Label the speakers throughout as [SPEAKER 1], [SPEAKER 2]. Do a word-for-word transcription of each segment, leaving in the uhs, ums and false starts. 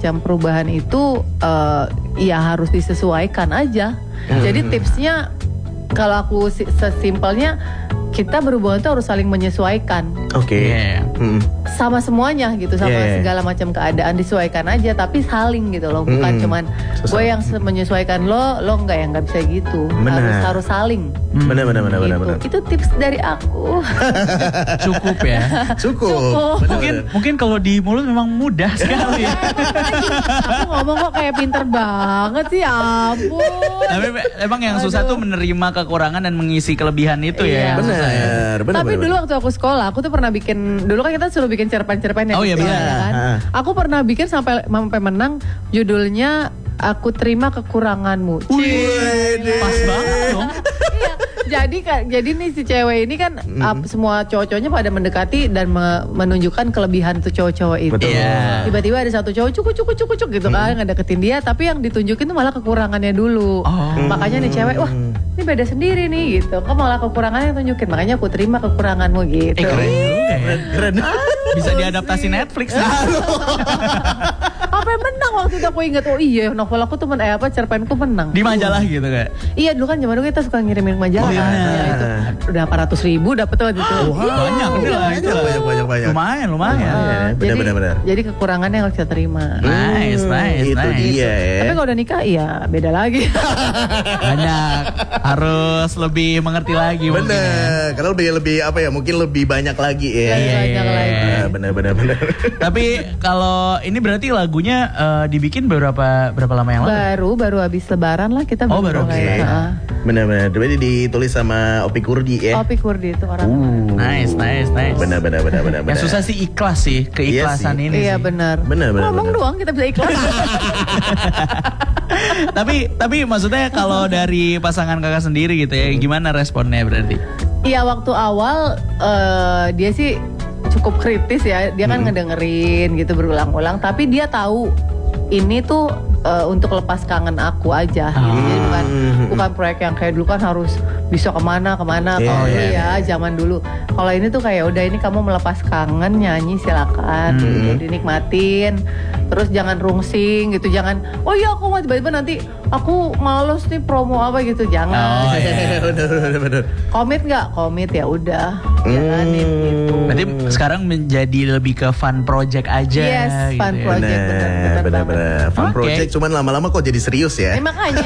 [SPEAKER 1] macam perubahan itu uh, ya harus disesuaikan aja. Hmm. Jadi tipsnya kalau aku sesimpelnya kita berhubungan tuh harus saling menyesuaikan.
[SPEAKER 2] Oke. Okay.
[SPEAKER 3] Yeah.
[SPEAKER 2] Hmm.
[SPEAKER 1] Sama semuanya gitu, sama yeah. segala macam keadaan disesuaikan aja, tapi saling gitu loh, bukan hmm. cuman gue yang menyesuaikan lo, lo enggak, yang nggak bisa gitu. Bener. Harus harus saling.
[SPEAKER 2] Benar benar benar
[SPEAKER 1] gitu.
[SPEAKER 2] benar.
[SPEAKER 1] Itu tips dari aku.
[SPEAKER 3] Cukup ya.
[SPEAKER 2] Cukup.
[SPEAKER 1] Cukup.
[SPEAKER 3] Bener, mungkin bener. mungkin kalau di mulut memang mudah sekali.
[SPEAKER 1] Aku ngomong kok kayak pinter banget sih, ampun.
[SPEAKER 3] Tapi emang yang susah Aduh. tuh menerima kekurangan dan mengisi kelebihan itu
[SPEAKER 1] iya.
[SPEAKER 3] ya.
[SPEAKER 2] Benar. Bener,
[SPEAKER 1] Tapi
[SPEAKER 2] bener,
[SPEAKER 1] dulu
[SPEAKER 2] bener.
[SPEAKER 1] waktu aku sekolah, aku tuh pernah bikin, dulu kan kita suruh bikin cerpen-cerpen ya.
[SPEAKER 3] Oh iya benar.
[SPEAKER 1] Ya, kan? Aku pernah bikin sampai sampai menang, judulnya Aku Terima Kekuranganmu.
[SPEAKER 3] Wih, pas banget dong.
[SPEAKER 1] Iya, jadi jadi nih si cewek ini kan mm. uh, semua cowok-cowoknya pada mendekati dan me- menunjukkan kelebihan tuh cowok-cowok itu.
[SPEAKER 2] Betul.
[SPEAKER 3] Yeah.
[SPEAKER 1] Tiba-tiba ada satu cowok cukup cukup cukup cukup gitu mm. kan ngedeketin dia, tapi yang ditunjukin tuh malah kekurangannya dulu. Oh. Makanya nih cewek, wah ini beda sendiri nih gitu. Kok malah kekurangannya yang tunjukin. Makanya aku terima kekuranganmu gitu.
[SPEAKER 3] Eh, keren juga ya.
[SPEAKER 2] Keren.
[SPEAKER 3] Bisa diadaptasi Netflix.
[SPEAKER 1] Apa yang menang waktu itu aku ingat, oh iya novel aku tuh men eh, apa cerpenku menang.
[SPEAKER 3] Di majalah gitu kayak.
[SPEAKER 1] Iya dulu kan zaman dulu kita suka ngirimin majalah.
[SPEAKER 3] Oh, iya.
[SPEAKER 1] Kan. Ya, itu udah delapan ratus ribu dapet tuh waktu itu.
[SPEAKER 3] Oh, wow. Banyak udah lah itu.
[SPEAKER 2] Banyak banyak banyak.
[SPEAKER 3] Lumayan lumayan.
[SPEAKER 1] Uh,
[SPEAKER 2] benar benar benar.
[SPEAKER 1] Jadi kekurangannya yang harus kita terima.
[SPEAKER 3] Nice nice
[SPEAKER 2] itu
[SPEAKER 3] nice.
[SPEAKER 2] dia ya.
[SPEAKER 1] Tapi kalau udah nikah ya beda lagi.
[SPEAKER 3] Banyak harus lebih mengerti lagi.
[SPEAKER 2] Bener, karena lebih lebih apa ya? Mungkin lebih banyak lagi ya.
[SPEAKER 1] Lebih banyak lagi.
[SPEAKER 2] Bener bener bener.
[SPEAKER 3] Tapi kalau ini berarti lagunya uh, dibikin berapa berapa lama yang lalu?
[SPEAKER 1] Baru baru habis lebaran lah kita.
[SPEAKER 3] Oh baru
[SPEAKER 2] oke. Okay. Bener bener. Berarti ditulis sama Opi Kurdi ya.
[SPEAKER 1] Opi Kurdi itu orang.
[SPEAKER 2] Uh.
[SPEAKER 3] Nice nice nice.
[SPEAKER 2] Bener bener bener bener.
[SPEAKER 3] Yang susah sih ikhlas sih, keikhlasan
[SPEAKER 2] iya
[SPEAKER 3] ini.
[SPEAKER 1] Iya
[SPEAKER 3] sih.
[SPEAKER 1] benar.
[SPEAKER 2] Bener bener.
[SPEAKER 1] Ngomong
[SPEAKER 2] bener.
[SPEAKER 1] doang kita bisa ikhlas.
[SPEAKER 3] tapi tapi maksudnya kalau dari pasangan kakak sendiri gitu ya, gimana responnya berarti?
[SPEAKER 1] Iya waktu awal uh, dia sih cukup kritis ya, dia kan hmm. ngedengerin gitu berulang-ulang, tapi dia tahu ini tuh uh, untuk lepas kangen aku aja.
[SPEAKER 3] Hmm.
[SPEAKER 1] Gitu. Jadi bukan bukan proyek yang kayak dulu kan harus bisa kemana kemana.
[SPEAKER 2] Yeah,
[SPEAKER 1] kalau
[SPEAKER 2] yeah,
[SPEAKER 1] ya zaman dulu. Kalau ini tuh kayak udah ini kamu melepas kangen, nyanyi silakan,
[SPEAKER 3] Hmm.
[SPEAKER 1] gitu, dinikmatin. Terus jangan rungsing gitu, jangan oh iya aku mau tiba-tiba nanti aku males nih promo apa gitu, jangan.
[SPEAKER 3] Oh, yeah.
[SPEAKER 2] bener bener bener.
[SPEAKER 1] Komit nggak? Komit ya udah. Jalanin
[SPEAKER 2] Hmm.
[SPEAKER 1] gitu.
[SPEAKER 3] Berarti sekarang menjadi lebih ke fun project aja.
[SPEAKER 1] Yes, fun
[SPEAKER 3] gitu
[SPEAKER 1] project.
[SPEAKER 3] ya.
[SPEAKER 2] Bener bener bener. Fun
[SPEAKER 3] Okay.
[SPEAKER 2] project, cuman lama-lama kok jadi serius ya.
[SPEAKER 1] Eh, makanya.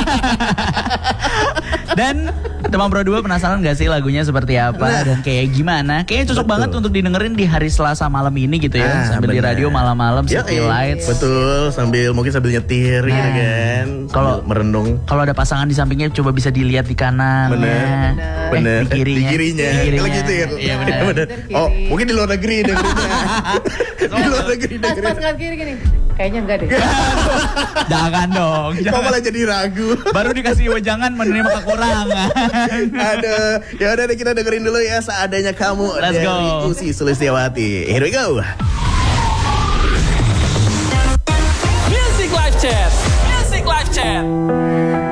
[SPEAKER 3] Dan teman Pro dua penasaran gak sih lagunya seperti apa
[SPEAKER 2] Nah.
[SPEAKER 3] dan kayak gimana? Kayaknya cocok
[SPEAKER 2] Betul.
[SPEAKER 3] banget untuk didengerin di hari Selasa malam ini gitu ya.
[SPEAKER 2] Ah,
[SPEAKER 3] sambil di
[SPEAKER 2] bener.
[SPEAKER 3] radio malam-malam
[SPEAKER 2] Ya,
[SPEAKER 3] City
[SPEAKER 2] iya.
[SPEAKER 3] Lights.
[SPEAKER 2] Betul, sambil mungkin sambil nyetir
[SPEAKER 3] Nah.
[SPEAKER 2] gitu kan.
[SPEAKER 3] Kalau
[SPEAKER 2] Sambil merenung.
[SPEAKER 3] Kalau ada pasangan di sampingnya coba bisa dilihat di kanan.
[SPEAKER 2] Bener.
[SPEAKER 3] Eh,
[SPEAKER 2] Bener.
[SPEAKER 3] di kirinya.
[SPEAKER 2] Di kirinya.
[SPEAKER 3] Di kirinya.
[SPEAKER 2] Kalau gitu ya.
[SPEAKER 3] Iya bener.
[SPEAKER 2] bener. Oh, mungkin di luar negeri dengerinnya. Di luar negeri
[SPEAKER 1] Pas pas
[SPEAKER 2] dengerinnya.
[SPEAKER 1] kan kiri gini. Kayaknya enggak deh.
[SPEAKER 3] Jangan dong.
[SPEAKER 2] Kok
[SPEAKER 3] Jangan.
[SPEAKER 2] malah jadi ragu.
[SPEAKER 3] Baru dikasih wejangan menerima kekurangan.
[SPEAKER 2] Aduh, ya udah deh kita dengerin dulu ya Seadanya Kamu
[SPEAKER 3] Let's
[SPEAKER 2] dari
[SPEAKER 3] go.
[SPEAKER 2] Ussy Sulistyawati. Here we go.
[SPEAKER 4] Music Live Chat. Music Live Chat.